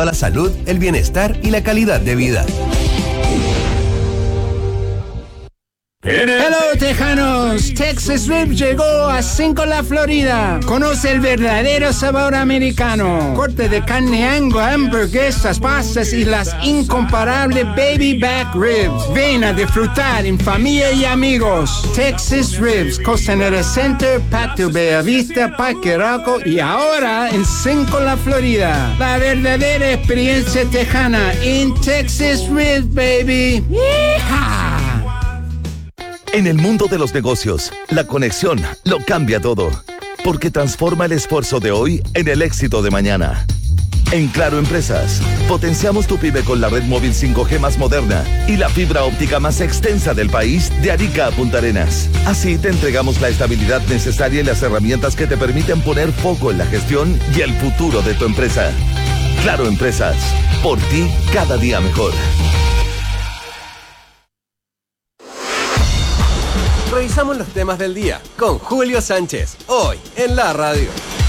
a la salud, el bienestar y la calidad de vida. Hello, tejanos. Texas Ribs llegó a 5 La Florida. Conoce el verdadero sabor americano. Corte de carne Angus, hamburguesas, pastas y las incomparables baby back ribs. Ven a disfrutar en familia y amigos. Texas Ribs, Costanera Center, Patio Bellavista, Parque Arauco y ahora en 5 La Florida. La verdadera experiencia tejana en Texas Ribs, baby. ¡Yeehaw! En el mundo de los negocios, la conexión lo cambia todo, porque transforma el esfuerzo de hoy en el éxito de mañana. En Claro Empresas, potenciamos tu pyme con la red móvil 5G más moderna y la fibra óptica más extensa del país, de Arica a Punta Arenas. Así te entregamos la estabilidad necesaria y las herramientas que te permiten poner foco en la gestión y el futuro de tu empresa. Claro Empresas, por ti cada día mejor. Revisamos los temas del día con Julio Sánchez, hoy en la radio.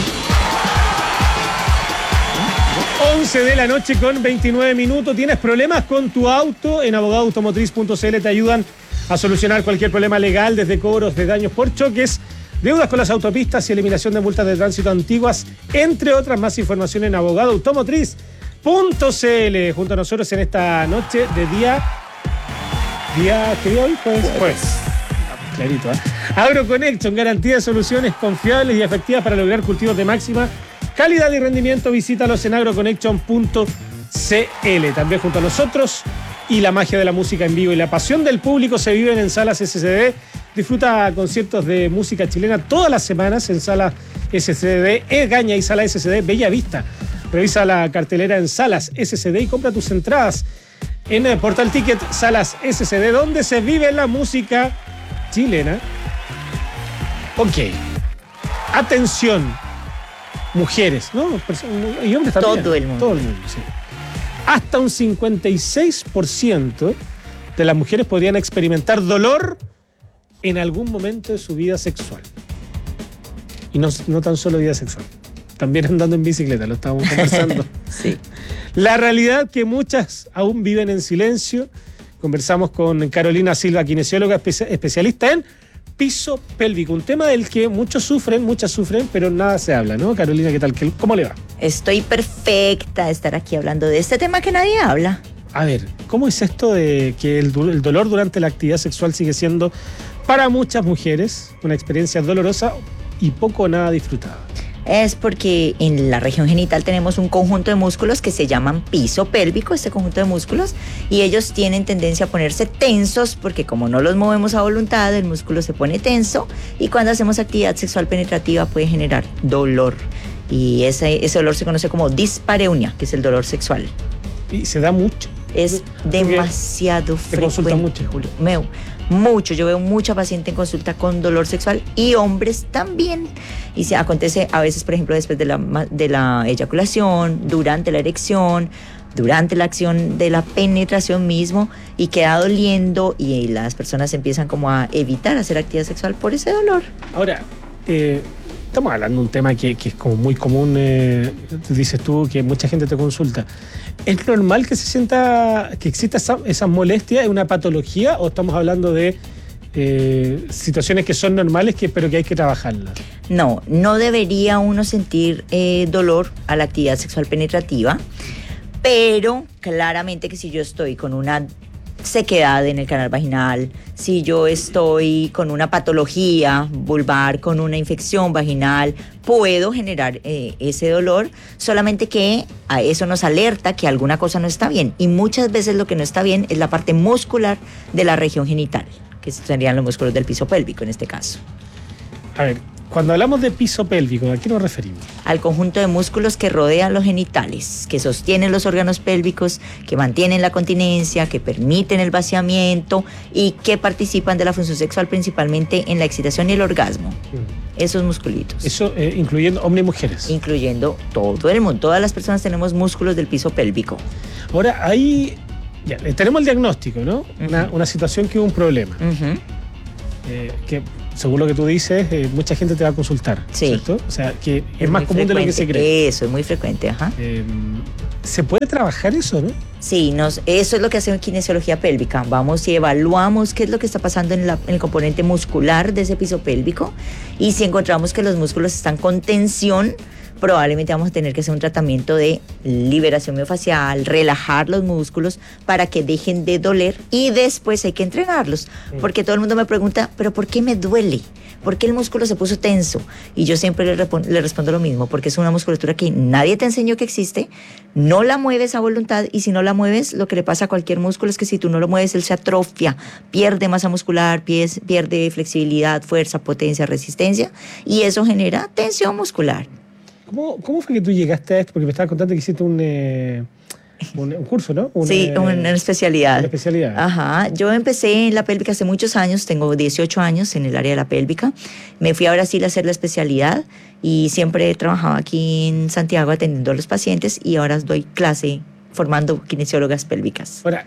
11 de la noche con 29 minutos. ¿Tienes problemas con tu auto? En abogadoautomotriz.cl te ayudan a solucionar cualquier problema legal, desde cobros de daños por choques, deudas con las autopistas y eliminación de multas de tránsito antiguas, entre otras. Más información en abogadoautomotriz.cl. Junto a nosotros en esta noche de día ¿qué día hoy? Pues. Clarito, ¿eh? AgroConnection, garantía de soluciones confiables y efectivas para lograr cultivos de máxima calidad y rendimiento. Visítalos en agroconnection.cl. También junto a nosotros, y la magia de la música en vivo y la pasión del público se viven en Salas SCD. Disfruta conciertos de música chilena todas las semanas en Salas SCD, Egaña y Sala SCD Bella Vista. Revisa la cartelera en Salas SCD y compra tus entradas en el Portal Ticket Salas SCD, donde se vive la música chilena. Ok. Atención, mujeres, ¿no? Y hombres también. Todo el mundo, sí. Hasta un 56% de las mujeres podrían experimentar dolor en algún momento de su vida sexual. Y no tan solo vida sexual. También andando en bicicleta, lo estábamos conversando. Sí. La realidad que muchas aún viven en silencio. Conversamos con Carolina Silva, kinesióloga especialista en piso pélvico, un tema del que muchas sufren, pero nada se habla, ¿no? Carolina, ¿qué tal? ¿Cómo le va? Estoy perfecta de estar aquí hablando de este tema que nadie habla. A ver, ¿cómo es esto de que el dolor durante la actividad sexual sigue siendo para muchas mujeres una experiencia dolorosa y poco o nada disfrutada? Es porque en la región genital tenemos un conjunto de músculos que se llaman piso pélvico, este conjunto de músculos, y ellos tienen tendencia a ponerse tensos porque como no los movemos a voluntad, el músculo se pone tenso y cuando hacemos actividad sexual penetrativa puede generar dolor. Y ese dolor se conoce como dispareunia, que es el dolor sexual. ¿Y se da mucho? Es demasiado frecuente, mucho, Julio. Mucho. Yo veo mucha paciente en consulta con dolor sexual y hombres también. Y se acontece a veces, por ejemplo, después de la eyaculación, durante la erección, durante la acción de la penetración mismo, y queda doliendo y las personas empiezan como a evitar hacer actividad sexual por ese dolor. Ahora, estamos hablando de un tema que es como muy común, dices tú, que mucha gente te consulta. ¿Es normal que que exista esa molestia? ¿Es una patología o estamos hablando de situaciones que son normales pero que hay que trabajarlas? No debería uno sentir dolor a la actividad sexual penetrativa, pero claramente que si yo estoy con una sequedad en el canal vaginal, si yo estoy con una patología vulvar, con una infección vaginal, puedo generar ese dolor, solamente que a eso nos alerta que alguna cosa no está bien, y muchas veces lo que no está bien es la parte muscular de la región genital, que serían los músculos del piso pélvico en este caso. A ver, cuando hablamos de piso pélvico, ¿a qué nos referimos? Al conjunto de músculos que rodean los genitales, que sostienen los órganos pélvicos, que mantienen la continencia, que permiten el vaciamiento y que participan de la función sexual principalmente en la excitación y el orgasmo. Esos musculitos. Eso incluyendo hombres y mujeres. Incluyendo todo el mundo. Todas las personas tenemos músculos del piso pélvico. Ahora, ahí ya, tenemos el diagnóstico, ¿no? Uh-huh. Una situación que hubo un problema. Uh-huh. Que según lo que tú dices, mucha gente te va a consultar, sí. ¿cierto? O sea, que es más común de lo que se cree. Eso, es muy frecuente, ajá. ¿Se puede trabajar eso, no? Sí, eso es lo que hacemos en kinesiología pélvica. Vamos y evaluamos qué es lo que está pasando en el componente muscular de ese piso pélvico, y si encontramos que los músculos están con tensión, probablemente vamos a tener que hacer un tratamiento de liberación miofascial, relajar los músculos para que dejen de doler, y después hay que entrenarlos. Porque todo el mundo me pregunta, ¿pero por qué me duele? ¿Por qué el músculo se puso tenso? Y yo siempre le respondo lo mismo, porque es una musculatura que nadie te enseñó que existe, no la mueves a voluntad, y si no la mueves, lo que le pasa a cualquier músculo es que si tú no lo mueves, él se atrofia, pierde masa muscular, pierde flexibilidad, fuerza, potencia, resistencia, y eso genera tensión muscular. ¿Cómo fue que tú llegaste a esto? Porque me estabas contando que hiciste un curso, ¿no? Sí, una especialidad. Una especialidad. Ajá. Yo empecé en la pélvica hace muchos años, tengo 18 años en el área de la pélvica. Me fui a Brasil a hacer la especialidad y siempre he trabajado aquí en Santiago atendiendo a los pacientes, y ahora doy clase formando kinesiólogas pélvicas. Ahora,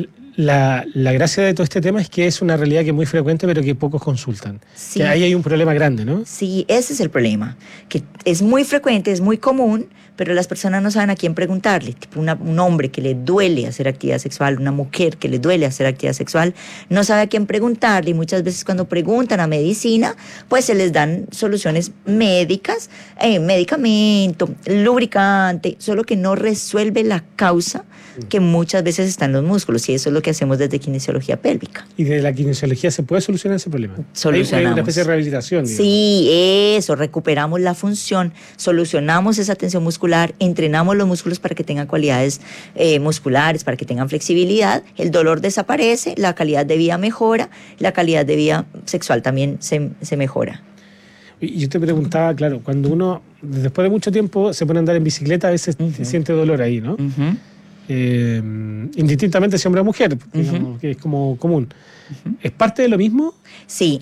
la gracia de todo este tema es que es una realidad que es muy frecuente, pero que pocos consultan. Sí. Que ahí hay un problema grande, ¿no? Sí, ese es el problema, que es muy frecuente, es muy común, pero las personas no saben a quién preguntarle. Tipo un hombre que le duele hacer actividad sexual, una mujer que le duele hacer actividad sexual, no sabe a quién preguntarle, y muchas veces cuando preguntan a medicina, pues se les dan soluciones médicas, medicamento, lubricante, solo que no resuelve la causa que muchas veces está en los músculos, y eso es lo que hacemos desde kinesiología pélvica. ¿Y de la kinesiología se puede solucionar ese problema? Solucionamos. Hay una especie de rehabilitación, digamos. Sí, eso, recuperamos la función, solucionamos esa tensión muscular, entrenamos los músculos para que tengan cualidades musculares, para que tengan flexibilidad, el dolor desaparece, la calidad de vida mejora, la calidad de vida sexual también se mejora. Y yo te preguntaba, claro, cuando uno después de mucho tiempo se pone a andar en bicicleta, a veces siente dolor ahí, ¿no? Indistintamente si hombre o mujer, digamos, que es como común. ¿Es parte de lo mismo? Sí,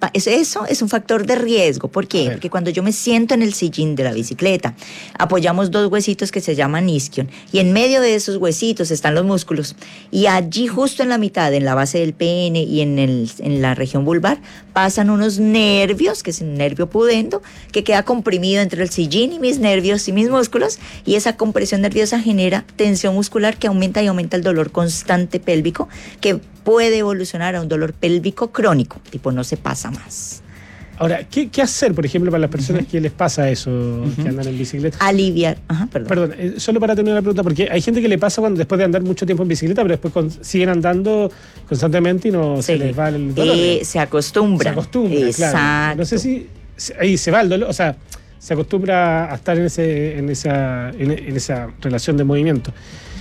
eso es un factor de riesgo. ¿Por qué? Porque cuando yo me siento en el sillín de la bicicleta, apoyamos dos huesitos que se llaman isquion, y en medio de esos huesitos están los músculos, y allí justo en la mitad, en la base del pene y en la región vulvar, pasan unos nervios, que es un nervio pudendo, que queda comprimido entre el sillín y mis nervios y mis músculos, y esa compresión nerviosa genera tensión muscular que aumenta y aumenta el dolor constante pélvico, que puede evolucionar a un dolor pélvico crónico, tipo no se pasa más. Ahora, ¿qué hacer, por ejemplo, para las personas que les pasa eso, que andan en bicicleta? Aliviar. Perdón, solo para terminar la pregunta, porque hay gente que le pasa después de andar mucho tiempo en bicicleta, pero después siguen andando constantemente y no se les va el dolor. Se acostumbra. Se acostumbra, exacto. Claro. No sé si ahí se va el dolor, o sea, se acostumbra a estar en esa relación de movimiento.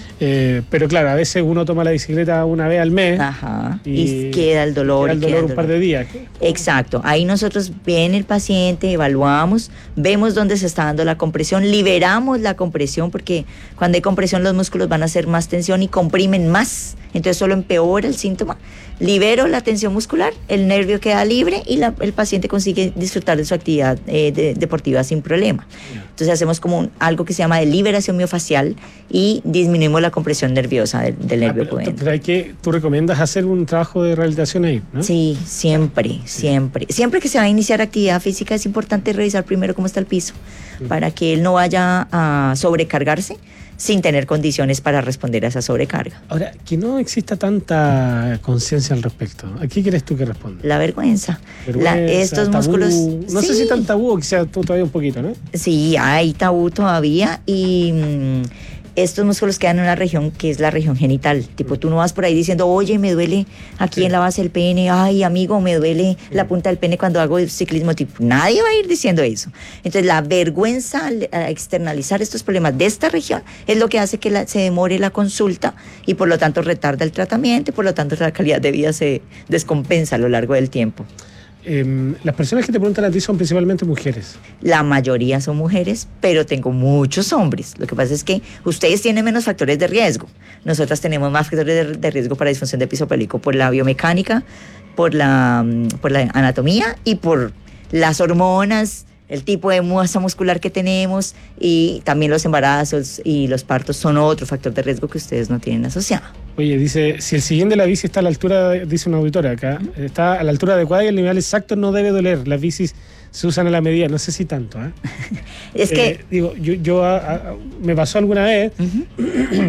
Pero claro, a veces uno toma la bicicleta una vez al mes. Ajá. Y queda el dolor. Un par de días. Exacto. Ahí nosotros viene el paciente, evaluamos, vemos dónde se está dando la compresión, liberamos la compresión, porque cuando hay compresión los músculos van a hacer más tensión y comprimen más. Entonces solo empeora el síntoma. Libero la tensión muscular, el nervio queda libre y el paciente consigue disfrutar de su actividad deportiva sin problema. Entonces hacemos como algo que se llama de liberación miofascial y disminuimos la compresión nerviosa del nervio pudendo. Pero tú recomiendas hacer un trabajo de rehabilitación ahí, ¿no? Sí, siempre. Siempre que se va a iniciar actividad física es importante revisar primero cómo está el piso, para que él no vaya a sobrecargarse sin tener condiciones para responder a esa sobrecarga. Ahora, que no exista tanta conciencia al respecto, ¿a qué quieres tú que responda? La vergüenza. Estos tabú, músculos... No sé si tan tabú o que sea todavía un poquito, ¿no? Sí, hay tabú todavía, y estos músculos quedan en una región que es la región genital. Tipo, tú no vas por ahí diciendo, oye, me duele aquí en la base del pene, ay, amigo, me duele la punta del pene cuando hago ciclismo. Tipo, nadie va a ir diciendo eso. Entonces, la vergüenza al externalizar estos problemas de esta región es lo que hace que se demore la consulta y por lo tanto retarda el tratamiento y por lo tanto la calidad de vida se descompensa a lo largo del tiempo. Las personas que te preguntan a ti son principalmente mujeres. La mayoría son mujeres, pero tengo muchos hombres. Lo que pasa es que ustedes tienen menos factores de riesgo. Nosotras tenemos más factores de riesgo para disfunción de piso pélvico por la biomecánica, por la anatomía y por las hormonas, el tipo de masa muscular que tenemos, y también los embarazos y los partos son otro factor de riesgo que ustedes no tienen asociado. Oye, dice, si el sillín de la bici está a la altura, dice una auditora acá, está a la altura adecuada y el nivel exacto, no debe doler. Las bicis se usan a la medida, no sé si tanto. Es que... Digo, yo me pasó alguna vez